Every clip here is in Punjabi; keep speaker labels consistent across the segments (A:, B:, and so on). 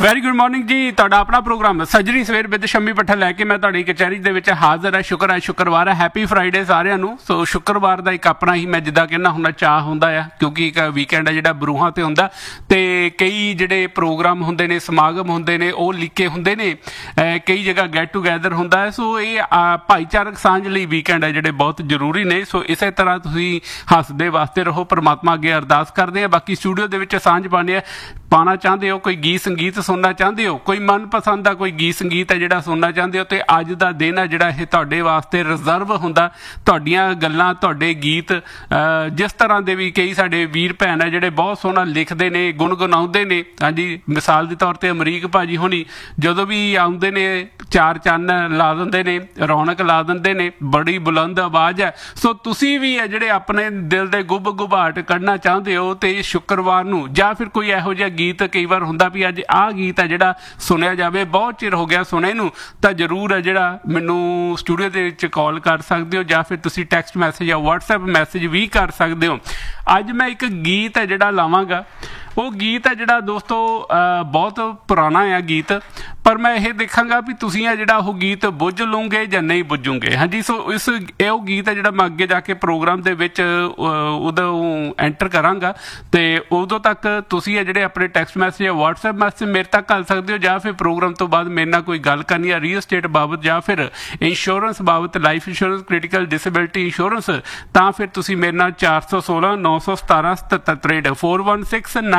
A: ਵੈਰੀ ਗੁੱਡ ਮਾਰਨਿੰਗ ਜੀ। ਤੁਹਾਡਾ ਆਪਣਾ ਪ੍ਰੋਗਰਾਮ ਸੱਜਰੀ ਸਵੇਰ ਵਿਦ ਸ਼ੰਮੀ ਪੱਠਾ ਲੈ ਕੇ ਮੈਂ ਤੁਹਾਡੀ ਕਚਹਿਰੀ ਦੇ ਵਿੱਚ ਹਾਜ਼ਰ ਹੈ। ਸ਼ੁੱਕਰਵਾਰ ਹੈ। ਹੈਪੀ ਫਰਾਈਡੇ ਸਾਰਿਆਂ ਨੂੰ। ਸੋ ਸ਼ੁੱਕਰਵਾਰ ਦਾ ਇੱਕ ਆਪਣਾ ਹੀ ਮੈਂ ਜਿੱਦਾਂ ਕਹਿੰਦਾ ਹੁੰਦਾ ਚਾਅ ਹੁੰਦਾ ਆ, ਕਿਉਂਕਿ ਇੱਕ ਵੀਕਐਂਡ ਹੈ ਜਿਹੜਾ ਬਰੂਹਾਂ ਤੇ ਹੁੰਦਾ ਤੇ ਕਈ ਜਿਹੜੇ ਪ੍ਰੋਗਰਾਮ ਹੁੰਦੇ ਨੇ, ਸਮਾਗਮ ਹੁੰਦੇ ਨੇ, ਉਹ ਲਿਖੇ ਹੁੰਦੇ ਨੇ, ਕਈ ਜਗ੍ਹਾ ਗੈਟ ਟੂਗੈਦਰ ਹੁੰਦਾ ਹੈ। ਸੋ ਇਹ ਭਾਈਚਾਰਕ ਸਾਂਝ ਲਈ ਵੀਕਐਂਡ ਹੈ ਜਿਹੜੇ ਬਹੁਤ ਜ਼ਰੂਰੀ ਨੇ। ਸੋ ਇਸੇ ਤਰ੍ਹਾਂ ਤੁਸੀਂ ਹੱਸਦੇ ਵਾਸਤੇ ਰਹੋ, ਪਰਮਾਤਮਾ ਅੱਗੇ ਅਰਦਾਸ ਕਰਦੇ ਆ। ਬਾਕੀ ਸਟੂਡੀਓ ਦੇ ਵਿੱਚ ਸਾਂਝ ਪਾਉਣਾ ਚਾਹੁੰਦੇ ਹੋ, ਕੋਈ ਗੀਤ ਸੰਗੀਤ ਸੁਣਨਾ ਚਾਹੁੰਦੇ ਹੋ, ਕੋਈ ਮਨਪਸੰਦ ਦਾ ਕੋਈ ਗੀਤ ਸੰਗੀਤ ਹੈ ਜਿਹੜਾ ਸੁਣਨਾ ਚਾਹੁੰਦੇ ਹੋ, ਤੇ ਅੱਜ ਦਾ ਦਿਨ ਹੈ ਜਿਹੜਾ ਇਹ ਤੁਹਾਡੇ ਵਾਸਤੇ ਰਿਜ਼ਰਵ ਹੁੰਦਾ। ਤੁਹਾਡੀਆਂ ਗੱਲਾਂ, ਤੁਹਾਡੇ ਗੀਤ, ਜਿਸ ਤਰ੍ਹਾਂ ਦੇ ਵੀ ਕਈ ਸਾਡੇ ਵੀਰ ਭੈਣ ਹੈ ਜਿਹੜੇ ਬਹੁਤ ਸੋਹਣਾ ਲਿਖਦੇ ਨੇ, ਗੁਣਗੁਣਾਉਂਦੇ ਨੇ। ਹਾਂਜੀ, ਮਿਸਾਲ ਦੇ ਤੌਰ ਤੇ ਅਮਰੀਕ ਭਾਜੀ ਹੋਣੀ ਜਦੋਂ ਵੀ ਆਉਂਦੇ ਨੇ ਚਾਰ ਚੰਨ ਲਾ ਦਿੰਦੇ ਨੇ, ਰੌਣਕ ਲਾ ਦਿੰਦੇ ਨੇ, ਬੜੀ ਬੁਲੰਦ ਆਵਾਜ਼ ਹੈ। ਸੋ ਤੁਸੀਂ ਵੀ ਹੈ ਜਿਹੜੇ ਆਪਣੇ ਦਿਲ ਦੇ ਗੁਬਾਹਟ ਕੱਢਣਾ ਚਾਹੁੰਦੇ ਹੋ ਤੇ ਸ਼ੁੱਕਰਵਾਰ ਨੂੰ, ਜਾਂ ਫਿਰ ਕੋਈ ਇਹੋ ਜਿਹਾ ਗੀਤ ਕਈ ਵਾਰ ਹੁੰਦਾ ਵੀ ਅੱਜ ਆਹ ਗੀਤ ਹੈ ਜਿਹੜਾ ਸੁਣਿਆ ਜਾਵੇ, ਬਹੁਤ ਚਿਰ ਹੋ ਗਿਆ ਸੁਣੇ ਨੂੰ, ਤਾਂ ਜ਼ਰੂਰ ਹੈ ਜਿਹੜਾ ਮੈਨੂੰ ਸਟੂਡੀਓ ਦੇ ਵਿੱਚ ਕਾਲ ਕਰ ਸਕਦੇ ਹੋ, ਜਾਂ ਫਿਰ ਤੁਸੀਂ ਟੈਕਸਟ ਮੈਸੇਜ ਜਾਂ ਵਟਸਐਪ ਮੈਸੇਜ ਵੀ ਕਰ ਸਕਦੇ ਹੋ। ਅੱਜ ਮੈਂ ਇੱਕ ਗੀਤ ਹੈ ਜਿਹੜਾ ਲਾਵਾਂਗਾ। ਉਹ ਗੀਤ ਹੈ ਜਿਹੜਾ ਦੋਸਤੋ ਬਹੁਤ ਪੁਰਾਣਾ ਆ ਗੀਤ, ਪਰ ਮੈਂ ਇਹ ਦੇਖਾਂਗਾ ਵੀ ਤੁਸੀਂ ਆ ਜਿਹੜਾ ਉਹ ਗੀਤ ਬੁੱਝ ਲਓਗੇ ਜਾਂ ਨਹੀਂ ਬੁੱਝੋਗੇ। ਹਾਂਜੀ, ਸੋ ਉਹ ਗੀਤ ਹੈ ਜਿਹੜਾ ਮੈਂ ਅੱਗੇ ਜਾ ਕੇ ਪ੍ਰੋਗਰਾਮ ਦੇ ਵਿੱਚ ਉਦੋਂ ਐਂਟਰ ਕਰਾਂਗਾ, ਤੇ ਉਦੋਂ ਤੱਕ ਤੁਸੀਂ ਹੈ ਜਿਹੜੇ ਆਪਣੇ ਟੈਕਸਟ ਮੈਸੇਜ ਜਾਂ ਵਟਸਐਪ ਮੈਸੇਜ ਮੇਰੇ ਤੱਕ ਕਰ ਸਕਦੇ ਹੋ, ਜਾਂ ਫਿਰ ਪ੍ਰੋਗਰਾਮ ਤੋਂ ਬਾਅਦ ਮੇਰੇ ਨਾਲ ਕੋਈ ਗੱਲ ਕਰਨੀ ਹੈ ਰੀਅਲ ਸਟੇਟ ਬਾਬਤ ਜਾਂ ਫਿਰ ਇੰਸ਼ੋਰੈਂਸ ਬਾਬਤ, life insurance, critical disability insurance, ਤਾਂ ਫਿਰ ਤੁਸੀਂ ਮੇਰੇ ਨਾਲ 416 917 77 416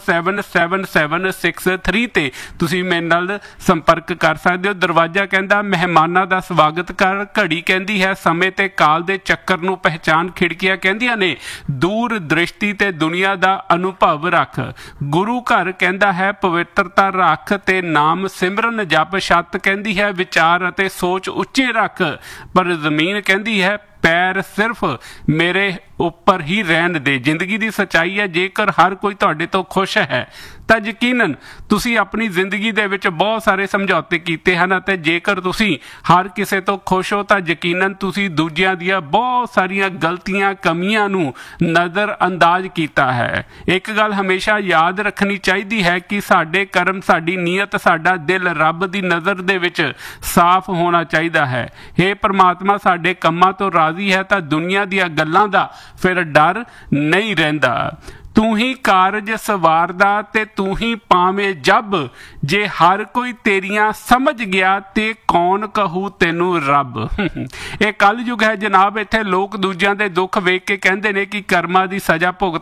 A: 91777763 ਤੇ ਤੁਸੀਂ ਮੇਰੇ ਨਾਲ ਸੰਪਰਕ ਕਰ ਸਕਦੇ ਹੋ। ਦਰਵਾਜ਼ਾ ਕਹਿੰਦਾ ਮਹਿਮਾਨਾਂ ਦਾ ਸਵਾਗਤ ਕਰ, ਘੜੀ ਕਹਿੰਦੀ ਹੈ ਸਮੇਂ ਤੇ ਕਾਲ ਦੇ ਚੱਕਰ ਨੂੰ ਪਹਿਚਾਨ, ਖਿੜਕੀਆਂ ਕਹਿੰਦੀਆਂ ਨੇ ਦੂਰ ਦ੍ਰਿਸ਼ਟੀ ਤੇ ਦੁਨੀਆ ਦਾ ਅਨੁਭਵ ਰੱਖ, ਗੁਰੂ ਘਰ ਕਹਿੰਦਾ ਹੈ ਪਵਿੱਤਰਤਾ ਰੱਖ ਤੇ ਨਾਮ ਸਿਮਰਨ ਜਪ, ਛੱਤ ਕਹਿੰਦੀ ਹੈ ਵਿਚਾਰ ਅਤੇ ਸੋਚ ਉੱਚੇ ਰੱਖ, ਪਰ ਜ਼ਮੀਨ ਕਹਿੰਦੀ ਹੈ ਪੈਰ ਸਿਰਫ ਮੇਰੇ ਉੱਪਰ ਹੀ ਰਹਿਣ ਦੇ। ਜ਼ਿੰਦਗੀ ਦੀ ਸੱਚਾਈ ਹੈ ਜੇਕਰ ਹਰ ਕੋਈ ਤੁਹਾਡੇ ਤੋਂ ਖੁਸ਼ ਹੈ ਤਾਂ ਯਕੀਨਨ ਤੁਸੀਂ ਆਪਣੀ ਜ਼ਿੰਦਗੀ ਦੇ ਵਿੱਚ ਬਹੁਤ ਸਾਰੇ ਸਮਝੌਤੇ ਕੀਤੇ ਹਨ, ਅਤੇ ਜੇਕਰ ਤੁਸੀਂ ਹਰ ਕਿਸੇ ਤੋਂ ਖੁਸ਼ ਹੋ ਤਾਂ ਯਕੀਨਨ ਤੁਸੀਂ ਦੂਜਿਆਂ ਦੀਆਂ ਬਹੁਤ ਸਾਰੀਆਂ ਗਲਤੀਆਂ, ਕਮੀਆਂ ਨੂੰ ਨਜ਼ਰ ਅੰਦਾਜ਼ ਕੀਤਾ ਹੈ। ਇੱਕ ਗੱਲ ਹਮੇਸ਼ਾ ਯਾਦ ਰੱਖਣੀ ਚਾਹੀਦੀ ਹੈ ਕਿ ਸਾਡੇ ਕਰਮ, ਸਾਡੀ ਨੀਅਤ, ਸਾਡਾ ਦਿਲ ਰੱਬ ਦੀ ਨਜ਼ਰ ਦੇ ਵਿੱਚ ਸਾਫ਼ ਹੋਣਾ ਚਾਹੀਦਾ ਹੈ। ਹੇ ਪਰਮਾਤਮਾ ਸਾਡੇ ਕੰਮਾਂ ਤੋਂ ਰਾਜ਼ੀ ਹੈ ਤਾਂ ਦੁਨੀਆ ਦੀਆਂ ਗੱਲਾਂ ਦਾ ਫਿਰ ਡਰ ਨਹੀਂ ਰਹਿੰਦਾ। ਤੂੰ ਹੀ ਕਾਰਜ ਸਵਾਰਦਾ ਤੇ ਤੂੰ ਹੀ ਪਾਵੇਂ ਜਬ, ਜੇ ਹਰ ਕੋਈ ਤੇਰੀਆਂ ਸਮਝ ਗਿਆ ਤੇ ਕੌਣ ਕਹੂ ਤੈਨੂੰ ਰੱਬ। ਇਹ ਕਲਯੁਗ ਹੈ ਜਨਾਬ। ਇੱਥੇ ਲੋਕ ਦੂਜਿਆਂ ਦੇ ਦੁੱਖ ਵੇਖ ਕੇ ਕਹਿੰਦੇ ਨੇ ਕਿ ਕਰਮਾਂ ਦੀ ਸਜ਼ਾ ਭੁਗਤ